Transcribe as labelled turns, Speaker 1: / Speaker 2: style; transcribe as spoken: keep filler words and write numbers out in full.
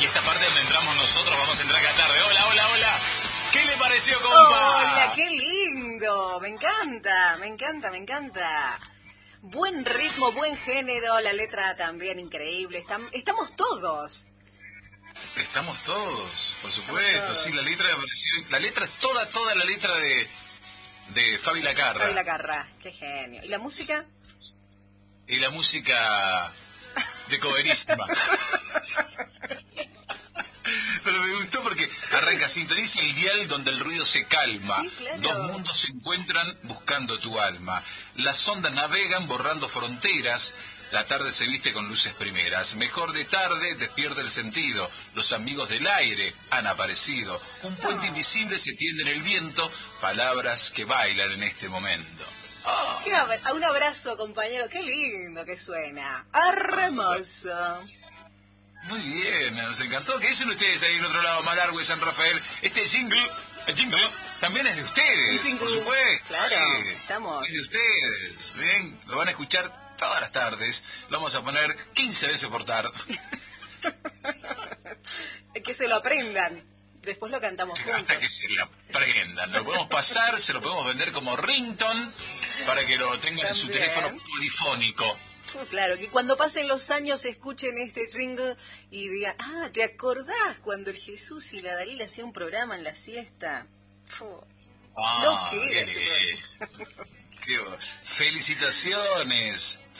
Speaker 1: esta parte donde entramos nosotros, vamos a entrar acá tarde. Hola, hola, hola. ¿Qué le pareció, compa?
Speaker 2: Hola, qué lindo. Me encanta, me encanta, me encanta. Buen ritmo, buen género, la letra también increíble. Estam- estamos todos.
Speaker 1: Estamos todos, por supuesto.
Speaker 2: todos.
Speaker 1: Sí, la letra me pareció... La letra es toda, toda la letra de, de Fabi Lacarra.
Speaker 2: Fabi Lacarra, qué genio. ¿Y la música?
Speaker 1: Y la música de Coverísima. Pero me gustó porque arranca, sintoniza el dial donde el ruido se calma.
Speaker 2: Sí, claro.
Speaker 1: Dos mundos se encuentran buscando tu alma. Las ondas navegan borrando fronteras. La tarde se viste con luces primeras. Mejor de tarde despierta el sentido. Los amigos del aire han aparecido. Un puente invisible se tiende en el viento. Palabras que bailan en este momento. Oh.
Speaker 2: Qué ab- un abrazo, compañero. Qué lindo que suena. Hermoso.
Speaker 1: Muy bien, nos encantó. ¿Qué dicen ustedes ahí en otro lado, Malargüe, San Rafael? Este jingle, el jingle, también es de ustedes,
Speaker 2: Jingle.
Speaker 1: por supuesto.
Speaker 2: Claro,
Speaker 1: Sí,
Speaker 2: estamos.
Speaker 1: es de ustedes. Bien, lo van a escuchar todas las tardes. Lo vamos a poner quince veces por tarde.
Speaker 2: Que se lo aprendan. Después lo cantamos juntos.
Speaker 1: Hasta que se la aprendan. Lo podemos pasar, se lo podemos vender como ringtone para que lo tengan en su
Speaker 2: También.
Speaker 1: teléfono polifónico.
Speaker 2: Uh, Claro, que cuando pasen los años escuchen este jingle y digan, ah, ¿te acordás cuando el Jesús y la Dalila hacían un programa en la siesta? Fu,
Speaker 1: Ah,
Speaker 2: lo que
Speaker 1: qué
Speaker 2: era ese
Speaker 1: lindo. Qué bueno. Felicitaciones.